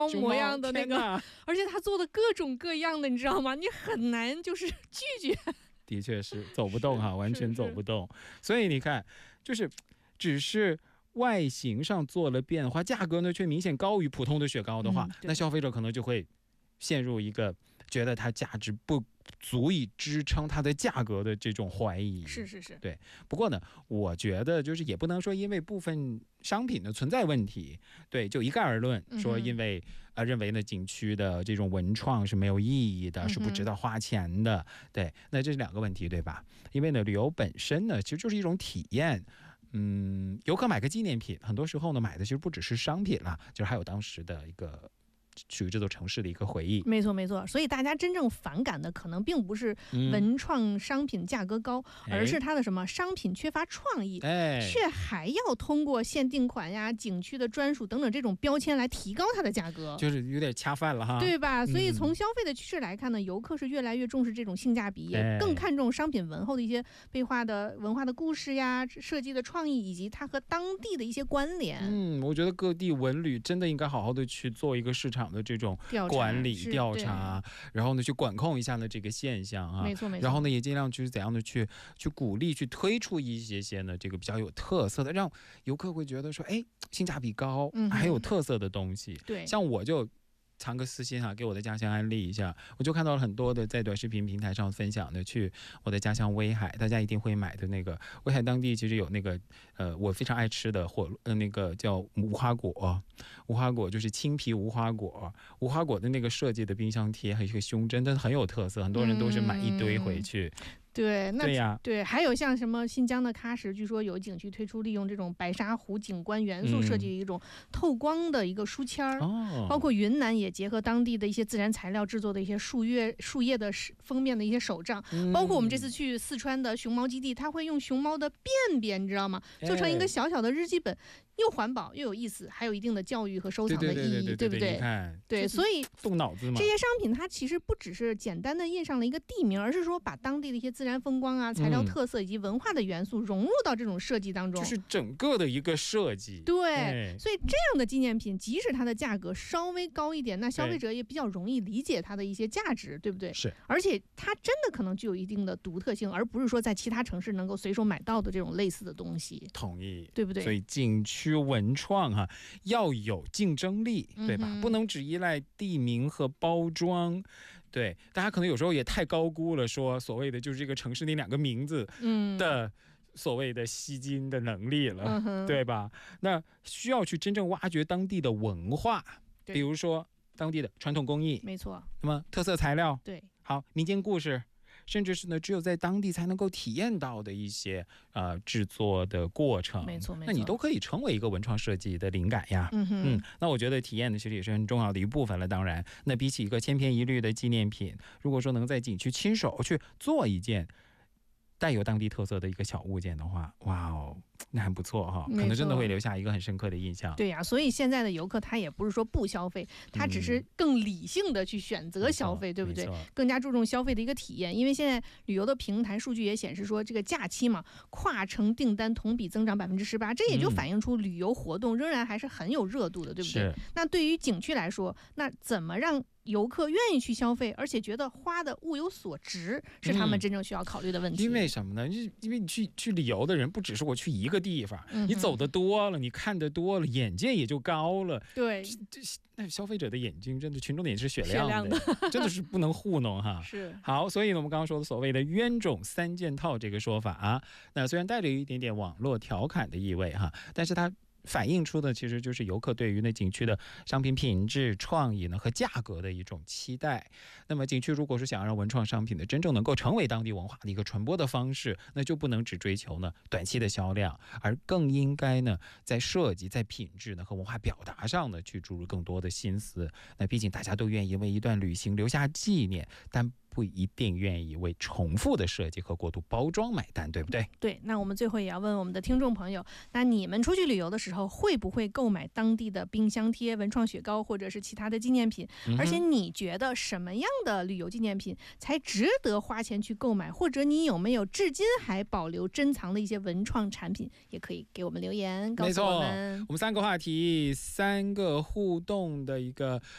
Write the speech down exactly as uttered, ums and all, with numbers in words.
模样的那个，而且他做的各种各样的，你知道吗？你很难就是拒绝。 的确是走不动哈，完全走不动。所以你看，就是只是外形上做了变化，价格呢却明显高于普通的雪糕的话，嗯、那消费者可能就会陷入一个觉得它价值不足以支撑它的价格的这种怀疑。 是是是， 对。不过呢，我觉得就是也不能说因为部分商品的存在问题，对，就一概而论说因为、嗯、呃认为呢景区的这种文创是没有意义的，是不值得花钱的。对，那这是两个问题，对吧？因为呢，旅游本身呢其实就是一种体验。嗯，游客买个纪念品，很多时候呢买的其实不只是商品啦，就是还有当时的一个属于这座城市的一个回忆。 没错没错，所以大家真正反感的可能并不是文创商品价格高、嗯、而是它的什么商品缺乏创意、哎、却还要通过限定款呀、景区的专属等等这种标签来提高它的价格， 就是有点恰饭了哈， 对吧？所以从消费的趋势来看呢，游客是越来越重视这种性价比，也更看重商品文后的一些背化的文化的故事呀、设计的创意以及它和当地的一些关联。 嗯，我觉得各地文旅真的应该好好的去做一个市场的这种管理调查，然后呢去管控一下呢这个现象啊， 没错没错。 然后呢也尽量去怎样的去去鼓励去推出一些些呢这个比较有特色的，让游客会觉得说，哎，性价比高，嗯、还有特色的东西。 对， 像我就藏个私心哈，给我的家乡安利一下，我就看到了很多的在短视频平台上分享的去我的家乡威海，大家一定会买的那个威海当地其实有那个呃我非常爱吃的火呃那个叫无花果，无花果就是青皮无花果，无花果的那个设计的冰箱贴还有一个胸针，真的很有特色，很多人都是买一堆回去。嗯对，那对呀， 对，还有像什么新疆的喀什，据说有景区推出利用这种白沙湖景观元素设计一种透光的一个书签儿、嗯，包括云南也结合当地的一些自然材料制作的一些树叶树叶的封面的一些手账、嗯，包括我们这次去四川的熊猫基地，它会用熊猫的便便，你知道吗？做成一个小小的日记本。又环保又有意思，还有一定的教育和收藏的意义，对不对？对，所以动脑子嘛。 这些商品它其实不只是简单的印上了一个地名，而是说把当地的一些自然风光啊、材料特色以及文化的元素融入到这种设计当中， 就是整个的一个设计。 对，哎、所以这样的纪念品，即使它的价格稍微高一点，那消费者也比较容易理解它的一些价值，对不对？ 是， 而且它真的可能具有一定的独特性，而不是说在其他城市能够随手买到的这种类似的东西。 同意， 对不对？ 所以景区文创哈、啊、要有竞争力，对吧、嗯？不能只依赖地名和包装。对，大家可能有时候也太高估了，说所谓的就是这个城市那两个名字的所谓的吸金的能力了，嗯、对吧？那需要去真正挖掘当地的文化，比如说当地的传统工艺， 没错。 那么特色材料， 对， 好，民间故事。甚至是呢，只有在当地才能够体验到的一些呃制作的过程， 没错没错， 那你都可以成为一个文创设计的灵感呀。 嗯哼， 嗯，那我觉得体验呢，其实也是很重要的一部分了。当然，那比起一个千篇一律的纪念品，如果说能在景区亲手去做一件带有当地特色的一个小物件的话，哇哦，那很不错哈，可能真的会留下一个很深刻的印象。 对呀、啊，所以现在的游客他也不是说不消费，他只是更理性的去选择消费，嗯、对不对？更加注重消费的一个体验。因为现在旅游的平台数据也显示说，这个假期嘛，跨城订单同比增长百分之十八，这也就反映出旅游活动仍然还是很有热度的，对不对？那对于景区来说，那怎么让游客愿意去消费，而且觉得花的物有所值，是他们真正需要考虑的问题。 嗯、因为什么呢？因为你去去旅游的人不只是我去一个地方，嗯、你走的多了，你看的多了，眼界也就高了。 对， 这那消费者的眼睛真的，群众的眼睛是雪亮的，亮的真的是不能糊弄哈。 是好，所以呢，我们刚刚说的所谓的冤种三件套这个说法啊，那虽然带着一点点网络调侃的意味哈，但是它反映出的其实就是游客对于那景区的商品品质、创意呢和价格的一种期待。那么景区如果是想让文创商品的真正能够成为当地文化的一个传播的方式，那就不能只追求呢短期的销量，而更应该呢在设计、在品质呢和文化表达上呢去注入更多的心思。那毕竟大家都愿意为一段旅行留下纪念，但不一定愿意为重复的设计和过度包装买单，对不对？ 对，那我们最后也要问我们的听众朋友，那你们出去旅游的时候会不会购买当地的冰箱贴、文创雪糕或者是其他的纪念品、嗯、而且你觉得什么样的旅游纪念品才值得花钱去购买，或者你有没有至今还保留珍藏的一些文创产品，也可以给我们留言告诉我们。 没错，我们三个话题，三个互动的一个